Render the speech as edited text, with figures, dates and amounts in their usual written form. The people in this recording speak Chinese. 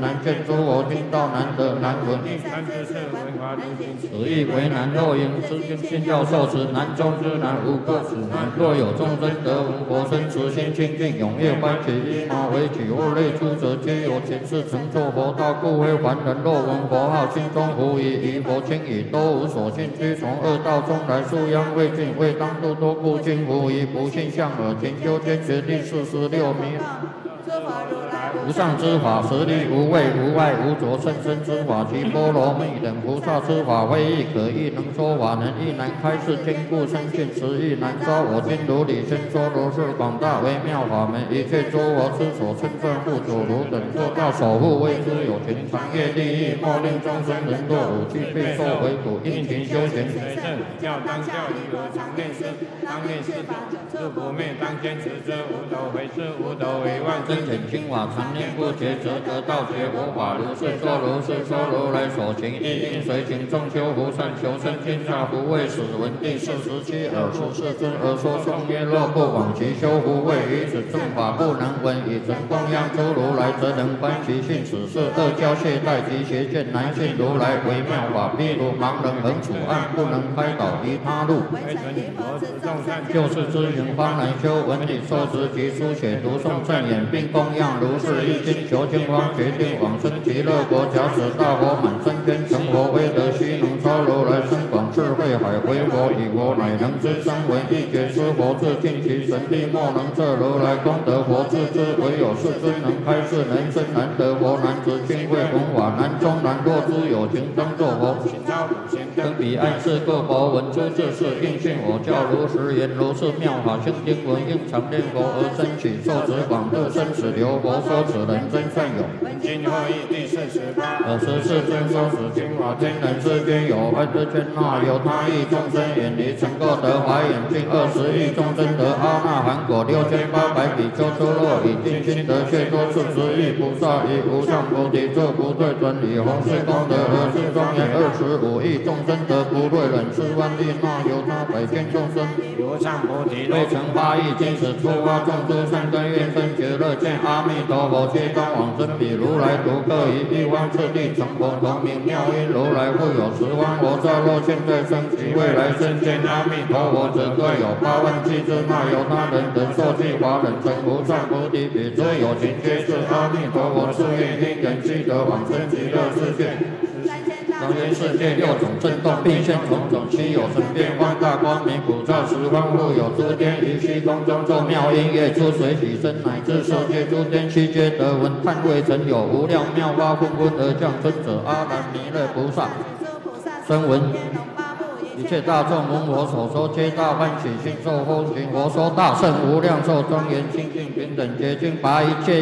难见，诸我听到难得难闻。 三知识文化入心， 此意为难，若因此经信教受持，难中之难，无个此难。若有众生得闻佛身，慈心清净，踊跃欢喜，依马为己，物类诸者皆有前世成就佛道，故非凡人。若闻佛号，心中狐疑，疑佛轻疑，都无所信，须从恶道中来，素殃未尽，未当度多故尽狐疑，不信相耳，勤修坚决第46迷。无上之法，实力无畏无碍无着，甚深之法，其波罗蜜等菩萨之法，非亦可亦能说法，能亦难开示，坚固深信，实亦难招。我今如理宣说，如是广大微妙法门，一切诸佛之所称赞护主，如等做到守护，为之有情，长业利益，莫令众生人堕五趣，备受为苦，殷勤修行。 要当教育和常念师，当念师法，是不灭，当坚持之，无斗为师，无斗为万真显清法，常念不绝，则得道觉佛法。如是说，如是说，如来所行，一应随行，众修福善，求生天下，不为使闻第47尔时世尊而说颂曰：若不往其修福慧，于此正法不能闻，以成供养诸如来，则能观其性。此是恶教懈怠及邪见，难信如来微妙法。譬如盲人横处暗，不能开导于他路，就是知行方能修，文理受持及书写读诵正言，并供养如是一心，求经方决定往生极乐国。假使大佛满身边，成佛威德须能超如来深广智慧海，为佛以佛乃能知身为一觉知佛智，尽其神力莫能测如来功德佛智之，唯有世尊能开示人生难得佛难知亲慧弘法难中难，若诸有情当作佛，登彼岸是各佛闻诸智事，应信我教如实言，如是妙法性经文，应常念佛而生起，受持广度生死流。佛说此人真善有。 今后译第48。 24尊说此经法，天人世间有爱之圈，那有他亿众生远离成垢得华眼净，20亿众生得阿那含果，6800比丘出落以定心得解脱，40亿菩萨以无上菩提作不退转，以弘誓功德而是庄严，25亿众生得不退忍，4万亿那有他百千众生无上菩提未成8亿金子出发众诸善根愿生觉乐见阿弥陀佛，皆当往生彼如来独各以一方次第成佛，同名妙音如来复有10方佛刹，若现在生其未来生见阿弥陀佛者，各有8万7之那由他人等受记法忍成无上菩提，彼诸有情皆是阿弥陀佛誓愿因人须得往生极乐世界。当愿世界6种震动，并现种种稀有神变放大光明，普照10方复有诸天于虚空中奏妙音乐，出水洗身，乃至世界诸天悉皆得闻。叹未曾有无量妙法纷纷而降生者，阿难弥勒菩萨声闻一切大众闻我所说，皆大欢喜，信受奉行。我说大圣无量寿庄严清净平等洁净，拔一切